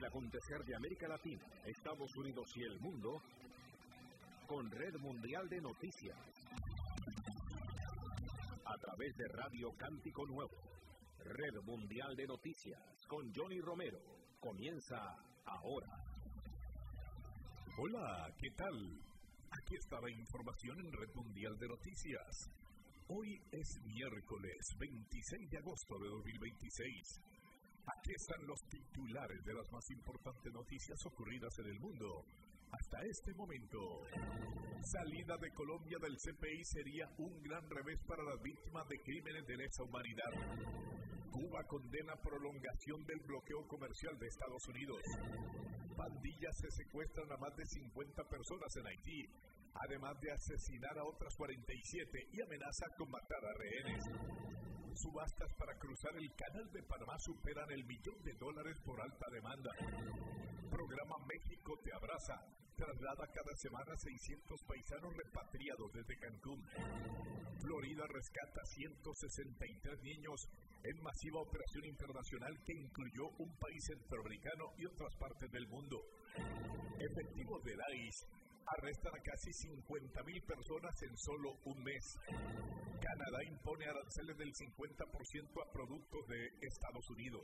acontecer de América Latina, Estados Unidos y el mundo con Red Mundial de Noticias. A través de Radio Cántico Nuevo. Red Mundial de Noticias con Johnny Romero. Comienza ahora. Hola, ¿qué tal? Aquí está la información en Red Mundial de Noticias. Hoy es miércoles 26 de agosto de 2026. Aquí están los titulares de las más importantes noticias ocurridas en el mundo. Hasta este momento, salida de Colombia del CPI sería un gran revés para las víctimas de crímenes de lesa humanidad. Cuba condena prolongación del bloqueo comercial de Estados Unidos. Pandillas se secuestran a más de 50 personas en Haití, además de asesinar a otras 47 y amenaza con matar a rehenes. Subastas para cruzar el Canal de Panamá superan $1 millón por alta demanda. Programa México te abraza. Traslada cada semana 600 paisanos repatriados desde Cancún. Florida rescata 163 niños en masiva operación internacional que incluyó un país centroamericano y otras partes del mundo. Efectivos del ICE arrestan a casi 50,000 personas en solo un mes. Canadá impone aranceles del 50% a productos de Estados Unidos.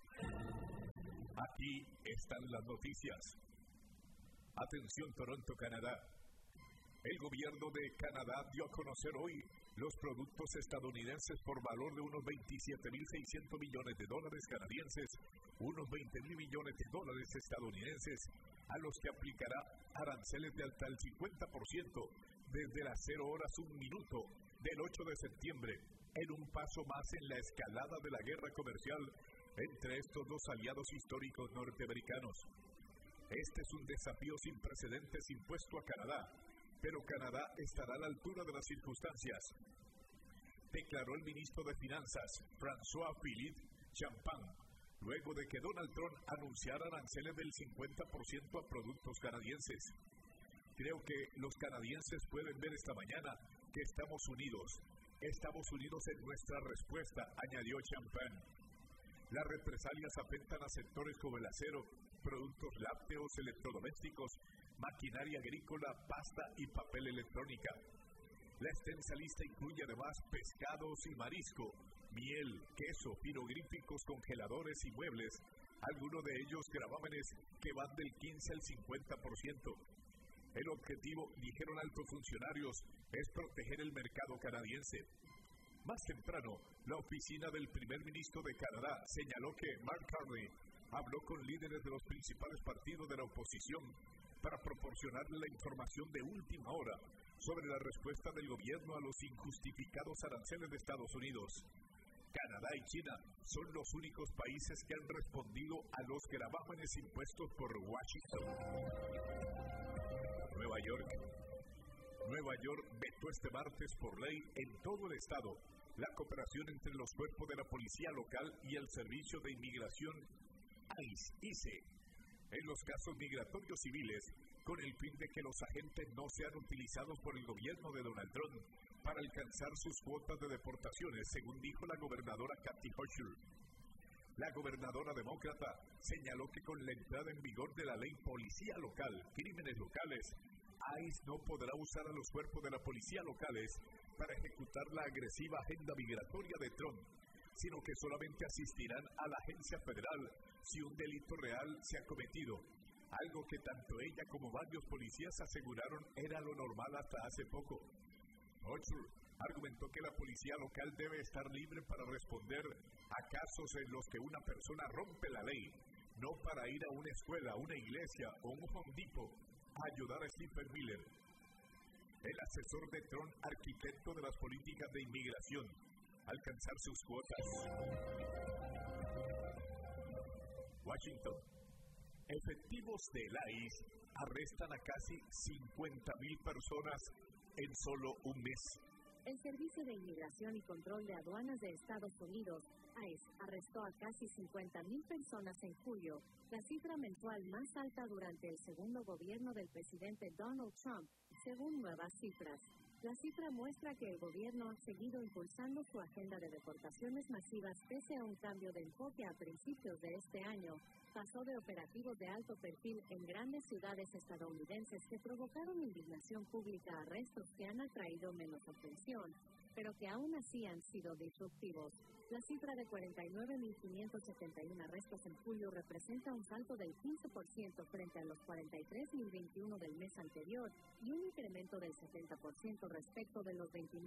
Aquí están las noticias. Atención, Toronto, Canadá. El gobierno de Canadá dio a conocer hoy los productos estadounidenses por valor de unos $27,600 millones canadienses, unos $20,000 millones estadounidenses, a los que aplicará aranceles de hasta el 50% desde las 0 horas 1 minuto del 8 de septiembre, en un paso más en la escalada de la guerra comercial entre estos dos aliados históricos norteamericanos. Este es un desafío sin precedentes impuesto a Canadá, pero Canadá estará a la altura de las circunstancias, declaró el ministro de Finanzas, François-Philippe Champagne, luego de que Donald Trump anunciara aranceles del 50% a productos canadienses. Creo que los canadienses pueden ver esta mañana que estamos unidos en nuestra respuesta, añadió Champagne. Las represalias afectan a sectores como el acero, productos lácteos, electrodomésticos, maquinaria agrícola, pasta y papel electrónica. La extensa lista incluye además pescados y marisco, miel, queso, pirogríficos, congeladores y muebles, algunos de ellos gravámenes que van del 15 al 50%. El objetivo, dijeron altos funcionarios, es proteger el mercado canadiense. Más temprano, la oficina del primer ministro de Canadá señaló que Mark Carney habló con líderes de los principales partidos de la oposición para proporcionarle la información de última hora sobre la respuesta del gobierno a los injustificados aranceles de Estados Unidos. Canadá y China son los únicos países que han respondido a los gravámenes impuestos por Washington. Nueva York vetó este martes por ley en todo el estado la cooperación entre los cuerpos de la policía local y el Servicio de Inmigración ICE en los casos migratorios civiles, con el fin de que los agentes no sean utilizados por el gobierno de Donald Trump para alcanzar sus cuotas de deportaciones, según dijo la gobernadora Kathy Hochul. La gobernadora demócrata señaló que con la entrada en vigor de la ley Policía Local, Crímenes Locales, ICE no podrá usar a los cuerpos de la policía locales para ejecutar la agresiva agenda migratoria de Trump, sino que solamente asistirán a la agencia federal si un delito real se ha cometido, algo que tanto ella como varios policías aseguraron era lo normal hasta hace poco. Hochul argumentó que la policía local debe estar libre para responder a casos en los que una persona rompe la ley, no para ir a una escuela, una iglesia o un Home Depot a ayudar a Stephen Miller, el asesor de Trump, arquitecto de las políticas de inmigración, alcanzar sus cuotas. Washington. Efectivos del ICE arrestan a casi 50,000 personas en solo un mes. El Servicio de Inmigración y Control de Aduanas de Estados Unidos, ICE, arrestó a casi 50,000 personas en julio, la cifra mensual más alta durante el segundo gobierno del presidente Donald Trump, según nuevas cifras. La cifra muestra que el gobierno ha seguido impulsando su agenda de deportaciones masivas pese a un cambio de enfoque a principios de este año. Pasó de operativos de alto perfil en grandes ciudades estadounidenses que provocaron indignación pública a arrestos que han atraído menos atención, pero que aún así han sido disruptivos. La cifra de 49.571 arrestos en julio representa un salto del 15% frente a los 43.021 del mes anterior y un incremento del 70% respecto de los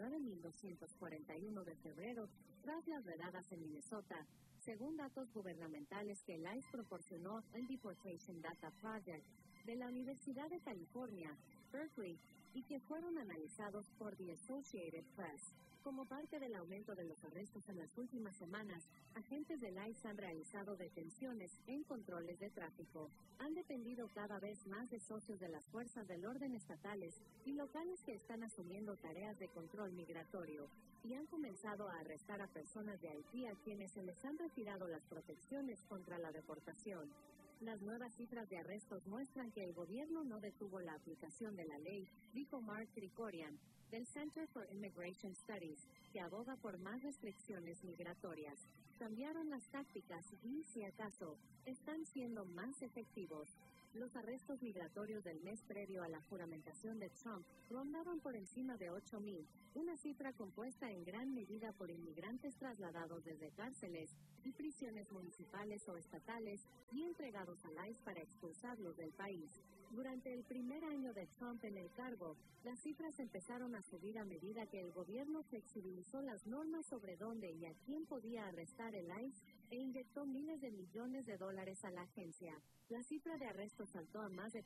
29.241 de febrero tras las redadas en Minnesota, según datos gubernamentales que el ICE proporcionó al Deportation Data Project de la Universidad de California, Berkeley, y que fueron analizados por The Associated Press. Como parte del aumento de los arrestos en las últimas semanas, agentes del ICE han realizado detenciones en controles de tráfico. Han dependido cada vez más de socios de las fuerzas del orden estatales y locales que están asumiendo tareas de control migratorio y han comenzado a arrestar a personas de Haití a quienes se les han retirado las protecciones contra la deportación. Las nuevas cifras de arrestos muestran que el gobierno no detuvo la aplicación de la ley, dijo Mark Krikorian, del Center for Immigration Studies, que aboga por más restricciones migratorias. Cambiaron las tácticas y, si acaso, están siendo más efectivos. Los arrestos migratorios del mes previo a la juramentación de Trump rondaban por encima de 8,000, una cifra compuesta en gran medida por inmigrantes trasladados desde cárceles y prisiones municipales o estatales y entregados al ICE para expulsarlos del país. Durante el primer año de Trump en el cargo, las cifras empezaron a subir a medida que el gobierno flexibilizó las normas sobre dónde y a quién podía arrestar el ICE e inyectó miles de millones de dólares a la agencia. La cifra de arrestos saltó a más de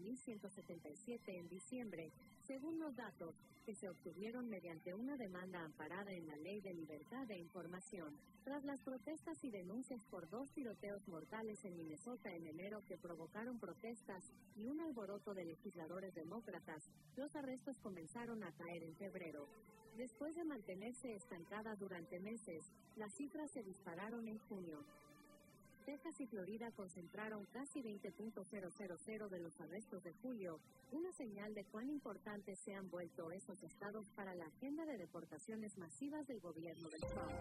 40.177 en diciembre, según los datos que se obtuvieron mediante una demanda amparada en la Ley de Libertad de Información. Tras las protestas y denuncias por 2 tiroteos mortales en Minnesota en enero que provocaron protestas y un alboroto de legisladores demócratas, los arrestos comenzaron a caer en febrero. Después de mantenerse estancada durante meses, las cifras se dispararon en junio. Texas y Florida concentraron casi 20.000 de los arrestos de julio, una señal de cuán importantes se han vuelto esos estados para la agenda de deportaciones masivas del gobierno de Trump.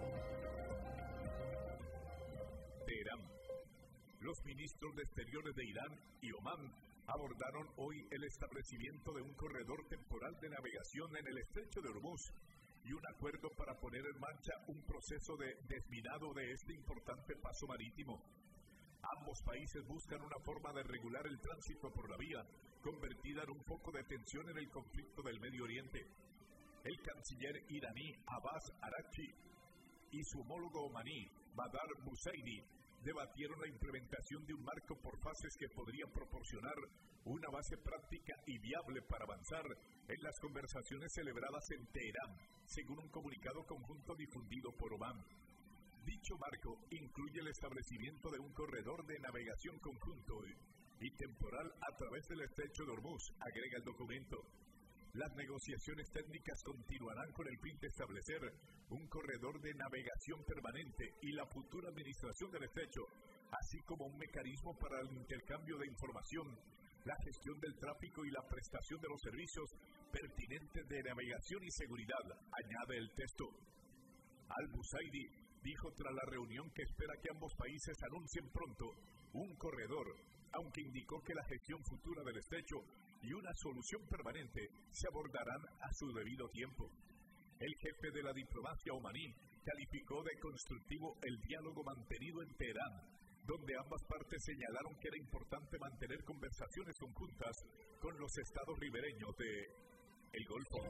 Teherán. Los ministros de Exteriores de Irán y Omán abordaron hoy el establecimiento de un corredor temporal de navegación en el estrecho de Hormuz y un acuerdo para poner en marcha un proceso de desminado de este importante paso marítimo. Ambos países buscan una forma de regular el tránsito por la vía, convertida en un foco de tensión en el conflicto del Medio Oriente. El canciller iraní Abbas Araghchi y su homólogo omaní, Badr Busaidi, debatieron la implementación de un marco por fases que podría proporcionar una base práctica y viable para avanzar en las conversaciones celebradas en Teherán, según un comunicado conjunto difundido por Omán. Dicho marco incluye el establecimiento de un corredor de navegación conjunto y temporal a través del estrecho de Hormuz, agrega el documento. Las negociaciones técnicas continuarán con el fin de establecer un corredor de navegación permanente y la futura administración del estrecho, así como un mecanismo para el intercambio de información, la gestión del tráfico y la prestación de los servicios pertinentes de navegación y seguridad, añade el texto. Al-Busaidi dijo tras la reunión que espera que ambos países anuncien pronto un corredor, aunque indicó que la gestión futura del estrecho y una solución permanente se abordarán a su debido tiempo. El jefe de la diplomacia omaní calificó de constructivo el diálogo mantenido en Teherán, donde ambas partes señalaron que era importante mantener conversaciones conjuntas con los estados ribereños de el Golfo.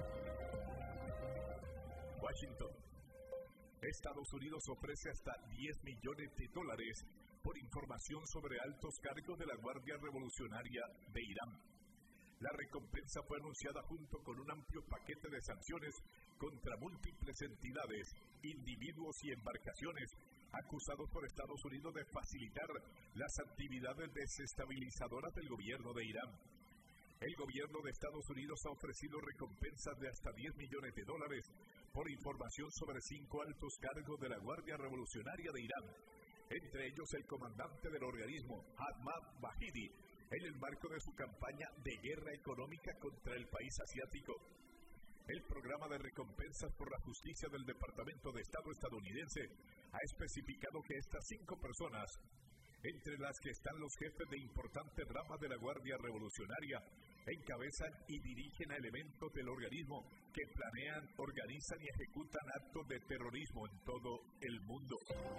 Washington. Estados Unidos ofrece hasta $10 millones por información sobre altos cargos de la Guardia Revolucionaria de Irán. La recompensa fue anunciada junto con un amplio paquete de sanciones contra múltiples entidades, individuos y embarcaciones acusados por Estados Unidos de facilitar las actividades desestabilizadoras del gobierno de Irán. El gobierno de Estados Unidos ha ofrecido recompensas de hasta $10 millones por información sobre 5 altos cargos de la Guardia Revolucionaria de Irán, entre ellos el comandante del organismo, Ahmad Bahidi, en el marco de su campaña de guerra económica contra el país asiático. El programa de recompensas por la justicia del Departamento de Estado estadounidense ha especificado que estas 5 personas, entre las que están los jefes de importantes ramas de la Guardia Revolucionaria, encabezan y dirigen a elementos del organismo que planean, organizan y ejecutan actos de terrorismo en todo el mundo.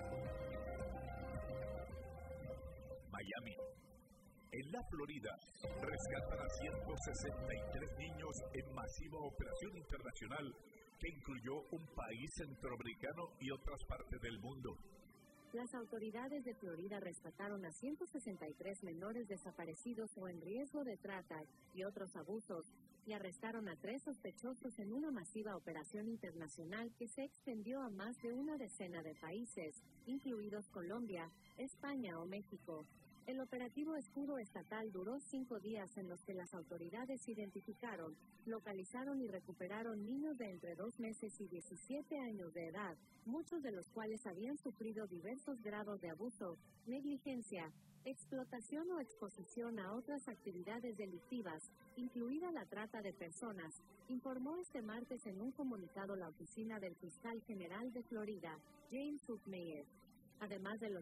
Miami. En la Florida, rescatan a 163 niños en masiva operación internacional que incluyó un país centroamericano y otras partes del mundo. Las autoridades de Florida rescataron a 163 menores desaparecidos o en riesgo de trata y otros abusos, y arrestaron a 3 sospechosos en una masiva operación internacional que se extendió a más de una decena de países, incluidos Colombia, España o México. El operativo Escudo Estatal duró 5 días en los que las autoridades identificaron, localizaron y recuperaron niños de entre 2 meses y 17 años de edad, muchos de los cuales habían sufrido diversos grados de abuso, negligencia, explotación o exposición a otras actividades delictivas, incluida la trata de personas, informó este martes en un comunicado la oficina del fiscal general de Florida, James Hookmeyer. Además de los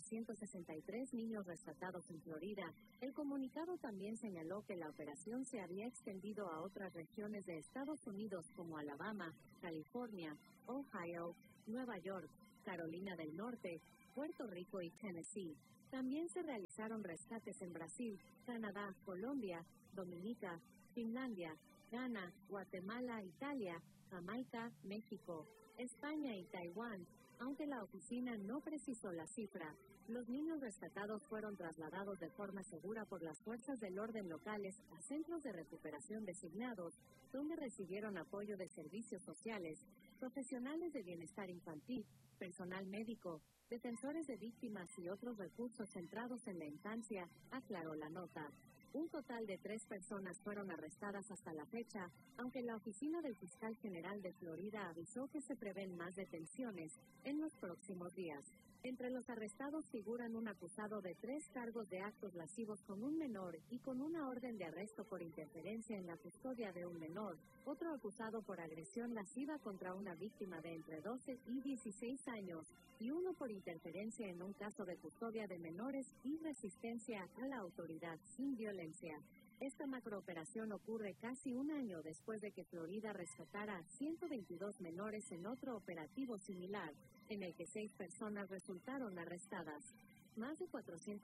163 niños rescatados en Florida, el comunicado también señaló que la operación se había extendido a otras regiones de Estados Unidos como Alabama, California, Ohio, Nueva York, Carolina del Norte, Puerto Rico y Tennessee. También se realizaron rescates en Brasil, Canadá, Colombia, Dominica, Finlandia, Ghana, Guatemala, Italia, Jamaica, México, España y Taiwán. Aunque la oficina no precisó la cifra, los niños rescatados fueron trasladados de forma segura por las fuerzas del orden locales a centros de recuperación designados, donde recibieron apoyo de servicios sociales, profesionales de bienestar infantil, personal médico, defensores de víctimas y otros recursos centrados en la infancia, aclaró la nota. Un total de 3 personas fueron arrestadas hasta la fecha, aunque la oficina del fiscal general de Florida avisó que se prevén más detenciones en los próximos días. Entre los arrestados figuran un acusado de 3 cargos de actos lascivos con un menor y con una orden de arresto por interferencia en la custodia de un menor, otro acusado por agresión lasciva contra una víctima de entre 12 y 16 años, y uno por interferencia en un caso de custodia de menores y resistencia a la autoridad sin violencia. Esta macrooperación ocurre casi un año después de que Florida rescatara a 122 menores en otro operativo similar, en el que 6 personas resultaron arrestadas. Más de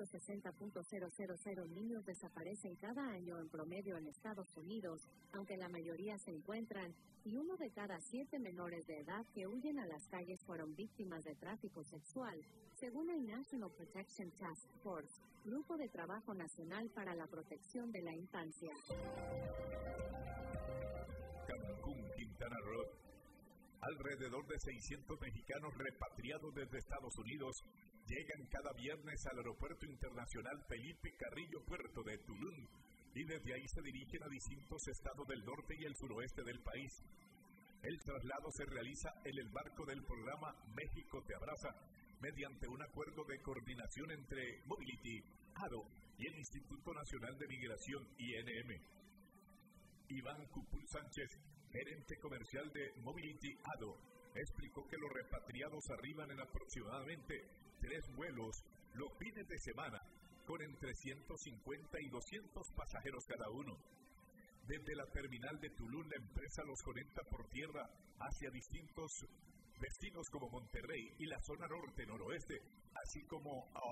460.000 niños desaparecen cada año en promedio en Estados Unidos, aunque la mayoría se encuentran, y 1 de cada 7 menores de edad que huyen a las calles fueron víctimas de tráfico sexual, según el National Protection Task Force, Grupo de Trabajo Nacional para la Protección de la Infancia. Cancún, Quintana Roo. Alrededor de 600 mexicanos repatriados desde Estados Unidos llegan cada viernes al Aeropuerto Internacional Felipe Carrillo Puerto de Tulum y desde ahí se dirigen a distintos estados del norte y el suroeste del país. El traslado se realiza en el marco del programa México Te Abraza, mediante un acuerdo de coordinación entre Mobility, ADO y el Instituto Nacional de Migración, INM. Iván Cupul Sánchez, gerente comercial de Mobility ADO, explicó que los repatriados arriban en aproximadamente 3 vuelos los fines de semana, con entre 150 y 200 pasajeros cada uno. Desde la terminal de Tulum, la empresa los conecta por tierra hacia distintos destinos como Monterrey y la zona norte-noroeste, así como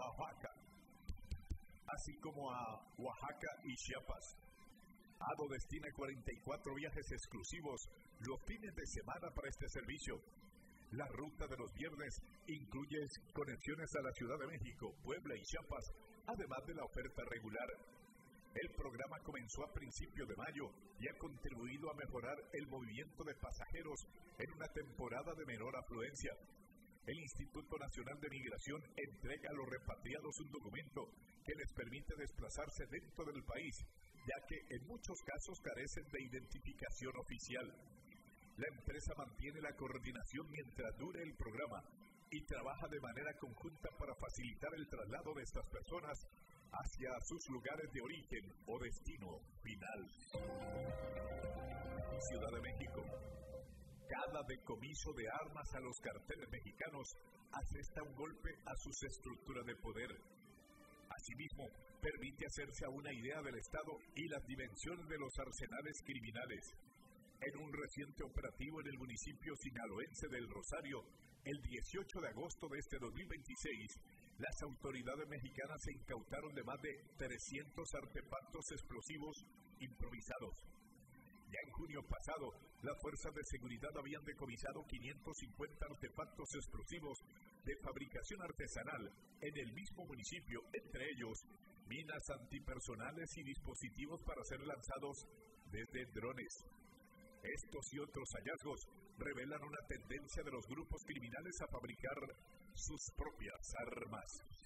a Oaxaca y Chiapas. ADO destina 44 viajes exclusivos los fines de semana para este servicio. La ruta de los viernes incluye conexiones a la Ciudad de México, Puebla y Chiapas, además de la oferta regular. El programa comenzó a principios de mayo y ha contribuido a mejorar el movimiento de pasajeros en una temporada de menor afluencia. El Instituto Nacional de Migración entrega a los repatriados un documento que les permite desplazarse dentro del país, ya que en muchos casos carecen de identificación oficial. La empresa mantiene la coordinación mientras dure el programa y trabaja de manera conjunta para facilitar el traslado de estas personas hacia sus lugares de origen o destino final. Ciudad de México. Cada decomiso de armas a los carteles mexicanos asesta un golpe a sus estructuras de poder. Asimismo, permite hacerse a una idea del Estado y las dimensiones de los arsenales criminales. En un reciente operativo en el municipio sinaloense del Rosario, el 18 de agosto de este 2026, las autoridades mexicanas se incautaron de más de 300 artefactos explosivos improvisados. Ya en junio pasado, las fuerzas de seguridad habían decomisado 550 artefactos explosivos de fabricación artesanal en el mismo municipio, entre ellos minas antipersonales y dispositivos para ser lanzados desde drones. Estos y otros hallazgos revelan una tendencia de los grupos criminales a fabricar sus propias armas.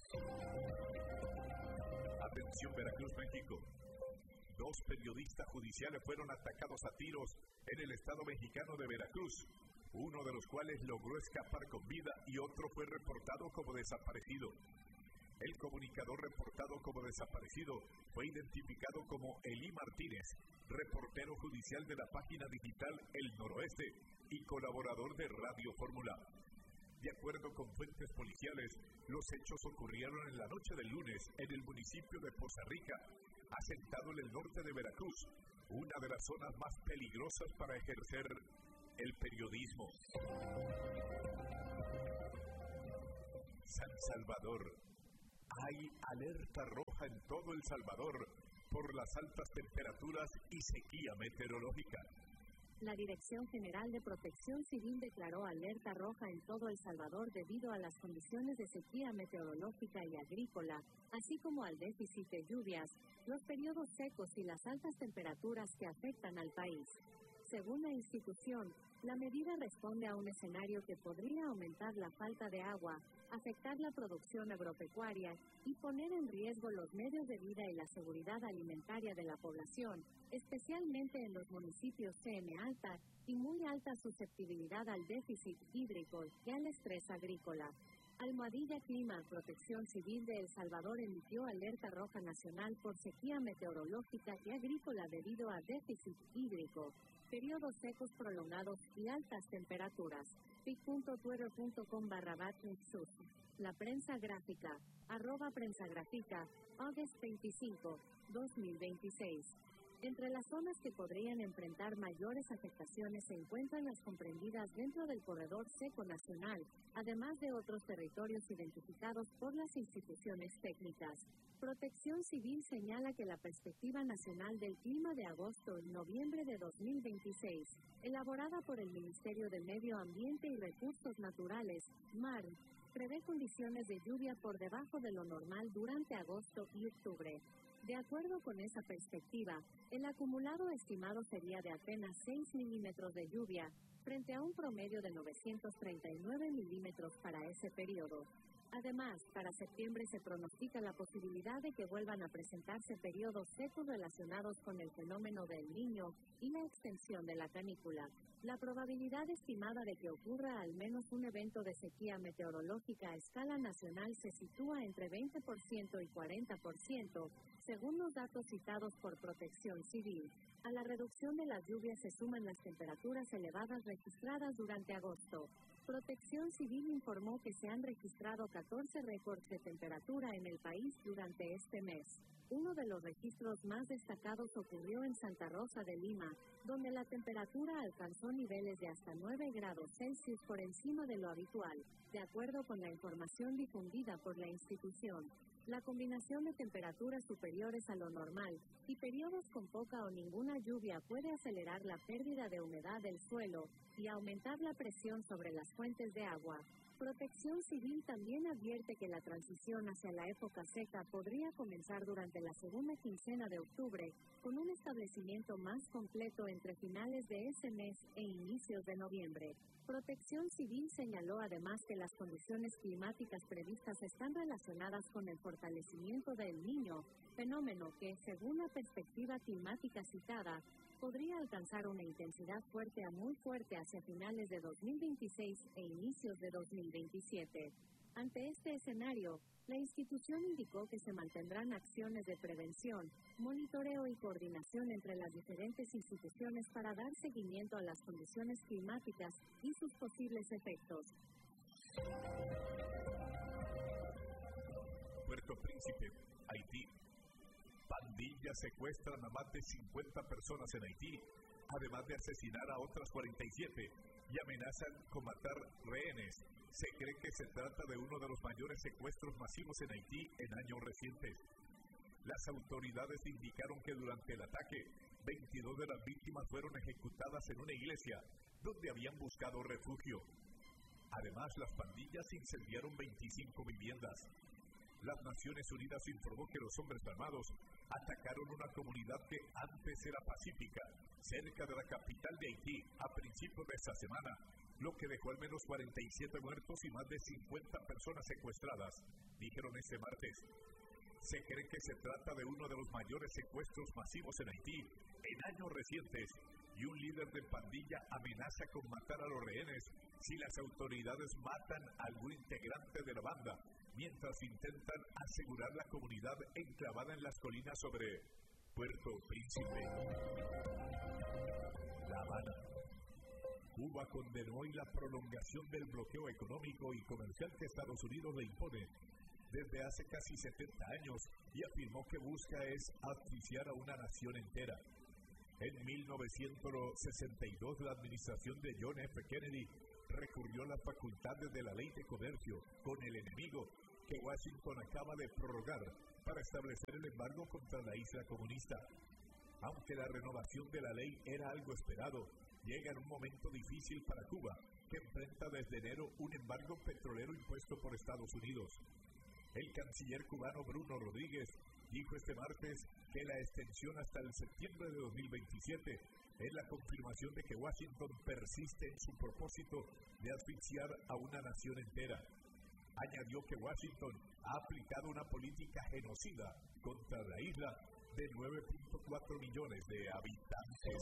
Atención, Veracruz, México. 2 periodistas judiciales fueron atacados a tiros en el estado mexicano de Veracruz, uno de los cuales logró escapar con vida y otro fue reportado como desaparecido. El comunicador reportado como desaparecido fue identificado como Elí Martínez, reportero judicial de la página digital El Noroeste y colaborador de Radio Fórmula. De acuerdo con fuentes policiales, los hechos ocurrieron en la noche del lunes en el municipio de Poza Rica, asentado en el norte de Veracruz, una de las zonas más peligrosas para ejercer el periodismo. San Salvador. Hay alerta roja en todo El Salvador por las altas temperaturas y sequía meteorológica. La Dirección General de Protección Civil declaró alerta roja en todo El Salvador debido a las condiciones de sequía meteorológica y agrícola, así como al déficit de lluvias, los periodos secos y las altas temperaturas que afectan al país. Según la institución, la medida responde a un escenario que podría aumentar la falta de agua, afectar la producción agropecuaria y poner en riesgo los medios de vida y la seguridad alimentaria de la población, especialmente en los municipios CM alta y muy alta susceptibilidad al déficit hídrico y al estrés agrícola. Almohadilla Clima, Protección Civil de El Salvador emitió alerta roja nacional por sequía meteorológica y agrícola debido a déficit hídrico, periodos secos prolongados y altas temperaturas. pic.twitter.com/batnexus. La prensa gráfica, @prensagrafica, August 25, 2026. Entre las zonas que podrían enfrentar mayores afectaciones se encuentran las comprendidas dentro del Corredor Seco Nacional, además de otros territorios identificados por las instituciones técnicas. Protección Civil señala que la Perspectiva Nacional del Clima de agosto y noviembre de 2026, elaborada por el Ministerio de Medio Ambiente y Recursos Naturales, MAR, prevé condiciones de lluvia por debajo de lo normal durante agosto y octubre. De acuerdo con esa perspectiva, el acumulado estimado sería de apenas 6 milímetros de lluvia, frente a un promedio de 939 milímetros para ese periodo. Además, para septiembre se pronostica la posibilidad de que vuelvan a presentarse periodos secos relacionados con el fenómeno del Niño y la extensión de la canícula. La probabilidad estimada de que ocurra al menos un evento de sequía meteorológica a escala nacional se sitúa entre 20% y 40%, según los datos citados por Protección Civil. A la reducción de las lluvias se suman las temperaturas elevadas registradas durante agosto. Protección Civil informó que se han registrado 14 récords de temperatura en el país durante este mes. Uno de los registros más destacados ocurrió en Santa Rosa de Lima, donde la temperatura alcanzó niveles de hasta 9 grados Celsius por encima de lo habitual, de acuerdo con la información difundida por la institución. La combinación de temperaturas superiores a lo normal y periodos con poca o ninguna lluvia puede acelerar la pérdida de humedad del suelo y aumentar la presión sobre las fuentes de agua. Protección Civil también advierte que la transición hacia la época seca podría comenzar durante la segunda quincena de octubre, con un establecimiento más completo entre finales de ese mes e inicios de noviembre. Protección Civil señaló además que las condiciones climáticas previstas están relacionadas con el fortalecimiento del Niño, fenómeno que, según la perspectiva climática citada, podría alcanzar una intensidad fuerte a muy fuerte hacia finales de 2026 e inicios de 2027. Ante este escenario, La institución indicó que se mantendrán acciones de prevención, monitoreo y coordinación entre las diferentes instituciones para dar seguimiento a las condiciones climáticas y sus posibles efectos. Puerto Príncipe, Haití. Pandillas secuestran a más de 50 personas en Haití, además de asesinar a otras 47 y amenazan con matar rehenes. Se cree que se trata de uno de los mayores secuestros masivos en Haití en años recientes. Las autoridades indicaron que durante el ataque, 22 de las víctimas fueron ejecutadas en una iglesia, donde habían buscado refugio. Además, las pandillas incendiaron 25 viviendas. Las Naciones Unidas informó que los hombres armados atacaron una comunidad que antes era pacífica, cerca de la capital de Haití, a principios de esta semana, lo que dejó al menos 47 muertos y más de 50 personas secuestradas, dijeron este martes. Se cree que se trata de uno de los mayores secuestros masivos en Haití en años recientes, y un líder de pandilla amenaza con matar a los rehenes si las autoridades matan a algún integrante de la banda, mientras intentan asegurar la comunidad enclavada en las colinas sobre Puerto Príncipe. La Habana. Cuba condenó hoy la prolongación del bloqueo económico y comercial que Estados Unidos le impone desde hace casi 70 años y afirmó que busca es asfixiar a una nación entera. En 1962, la administración de John F. Kennedy recurrió a las facultades de la Ley de Comercio con el enemigo que Washington acaba de prorrogar para establecer el embargo contra la isla comunista. Aunque la renovación de la ley era algo esperado, llega en un momento difícil para Cuba, que enfrenta desde enero un embargo petrolero impuesto por Estados Unidos. El canciller cubano Bruno Rodríguez dijo este martes que la extensión hasta el septiembre de 2027 es la confirmación de que Washington persiste en su propósito de asfixiar a una nación entera. Añadió que Washington ha aplicado una política genocida contra la isla de 9.4 millones de habitantes.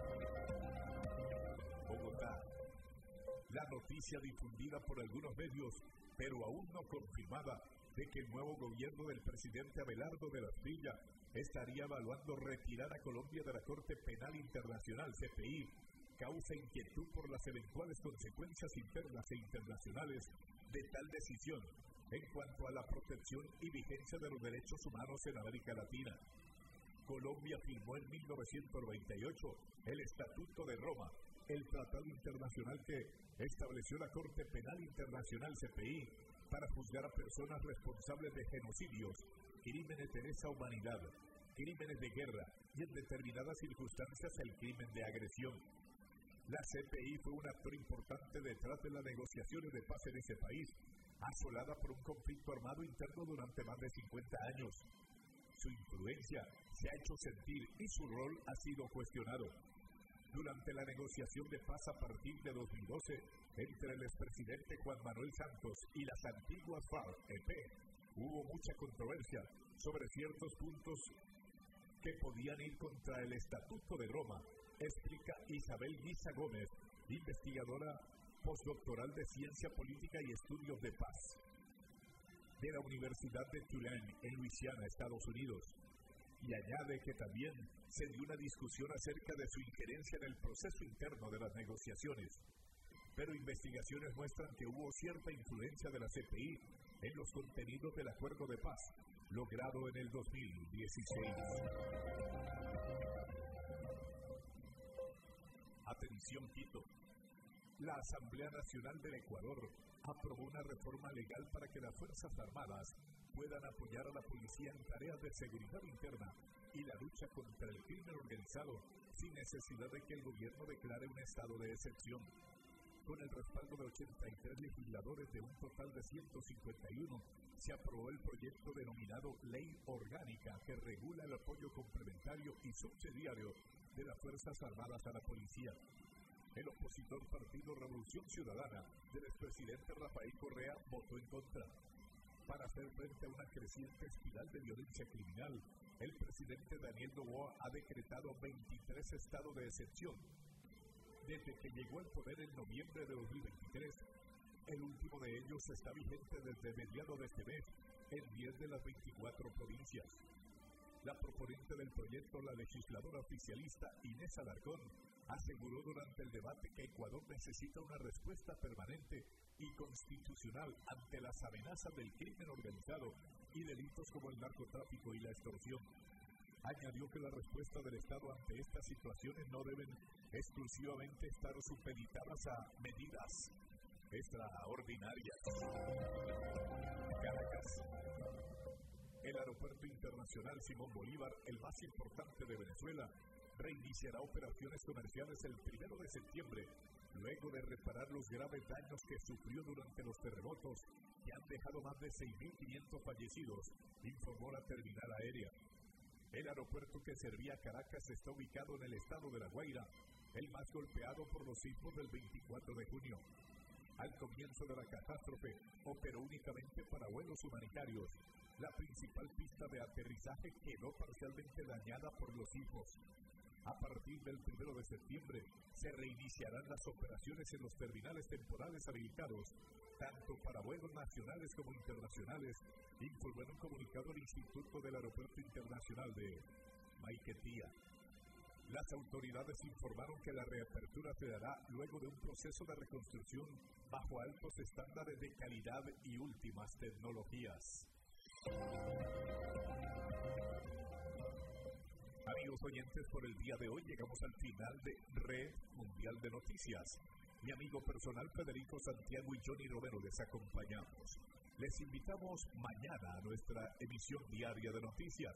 Bogotá. La noticia difundida por algunos medios, pero aún no confirmada, de que el nuevo gobierno del presidente Abelardo de la Espriella estaría evaluando retirar a Colombia de la Corte Penal Internacional, CPI, causa inquietud por las eventuales consecuencias internas e internacionales de tal decisión en cuanto a la protección y vigencia de los derechos humanos en América Latina. Colombia firmó en 1998 el Estatuto de Roma, el tratado internacional que estableció la Corte Penal Internacional, CPI, para juzgar a personas responsables de genocidios, crímenes de lesa humanidad, crímenes de guerra y en determinadas circunstancias el crimen de agresión. La CPI fue un actor importante detrás de las negociaciones de paz en ese país, asolada por un conflicto armado interno durante más de 50 años. Su influencia se ha hecho sentir y su rol ha sido cuestionado. Durante la negociación de paz a partir de 2012 entre el expresidente Juan Manuel Santos y las antiguas FARC-EP, hubo mucha controversia sobre ciertos puntos que podían ir contra el Estatuto de Roma, explica Isabel Guisa Gómez, investigadora postdoctoral de Ciencia Política y Estudios de Paz de la Universidad de Tulane, en Luisiana, Estados Unidos. Y añade que también se dio una discusión acerca de su injerencia en el proceso interno de las negociaciones. Pero investigaciones muestran que hubo cierta influencia de la CPI en los contenidos del acuerdo de paz, logrado en el 2016. Atención, Quito. La Asamblea Nacional del Ecuador aprobó una reforma legal para que las Fuerzas Armadas puedan apoyar a la policía en tareas de seguridad interna y la lucha contra el crimen organizado sin necesidad de que el gobierno declare un estado de excepción. Con el respaldo de 83 legisladores de un total de 151, se aprobó el proyecto denominado Ley Orgánica que regula el apoyo complementario y subsidiario de las Fuerzas Armadas a la policía. El opositor Partido Revolución Ciudadana del expresidente Rafael Correa votó en contra. Para hacer frente a una creciente espiral de violencia criminal, el presidente Daniel Noboa ha decretado 23 estados de excepción. Desde que llegó al poder en noviembre de 2023, el último de ellos está vigente desde mediados de este mes en 10 de las 24 provincias. La proponente del proyecto, la legisladora oficialista Inés Alarcón, aseguró durante el debate que Ecuador necesita una respuesta permanente y constitucional ante las amenazas del crimen organizado y delitos como el narcotráfico y la extorsión. Añadió que la respuesta del Estado ante estas situaciones no deben exclusivamente estar supeditadas a medidas extraordinarias. Caracas. El Aeropuerto Internacional Simón Bolívar, el más importante de Venezuela, reiniciará operaciones comerciales el 1 de septiembre, luego de reparar los graves daños que sufrió durante los terremotos que han dejado más de 6.500 fallecidos, informó la terminal aérea. El aeropuerto que servía a Caracas está ubicado en el estado de La Guaira, el más golpeado por los sismos del 24 de junio. Al comienzo de la catástrofe, operó únicamente para vuelos humanitarios. La principal pista de aterrizaje quedó parcialmente dañada por los sismos. A partir del 1 de septiembre, se reiniciarán las operaciones en los terminales temporales habilitados, tanto para vuelos nacionales como internacionales, informó en un comunicado el Instituto del Aeropuerto Internacional de Maiquetía. Las autoridades informaron que la reapertura se dará luego de un proceso de reconstrucción bajo altos estándares de calidad y últimas tecnologías. Amigos oyentes, por el día de hoy llegamos al final de Red Mundial de Noticias. Mi amigo personal Federico Santiago y Johnny Romero les acompañamos. Les invitamos mañana a nuestra emisión diaria de noticias.